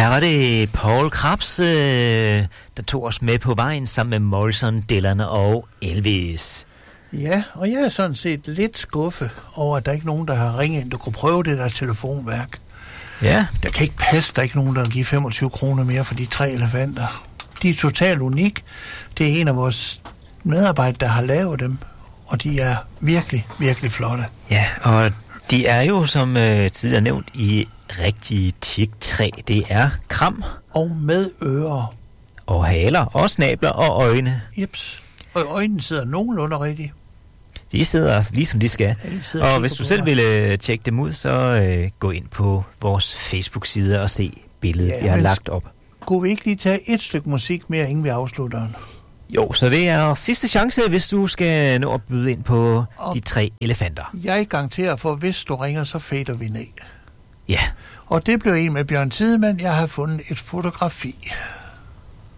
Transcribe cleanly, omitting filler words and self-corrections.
Her var det Paul Krabs, der tog os med på vejen sammen med Morrison, Dylan og Elvis. Ja, og jeg er sådan set lidt skuffet over, at der ikke er nogen, der har ringet ind, der kunne prøve det der telefonværk. Ja. Der kan ikke passe, der er ikke nogen, der vil give 25 kroner mere for de 3 elefanter. De er totalt unik. Det er en af vores medarbejdere, der har lavet dem, og de er virkelig, virkelig flotte. Ja, og de er jo, som tidligere nævnt, i rigtige teaktræ. Det er kram. Og med ører. Og haler, og snabler og øjne. Jeps. Og øjnene sidder nogenlunde rigtigt. De sidder altså lige som de skal. Ja, og hvis du selv vil tjekke dem ud, så gå ind på vores Facebook-side og se billedet, vi har lagt op. Kunne vi ikke lige tage et stykke musik mere, inden vi afslutter den? Jo, så det er sidste chance, hvis du skal nå at byde ind på de 3 elefanter. Jeg garanterer for, hvis du ringer, så fader vi ned. Ja. Og det blev en med Bjørn Tidemand. Jeg har fundet et fotografi.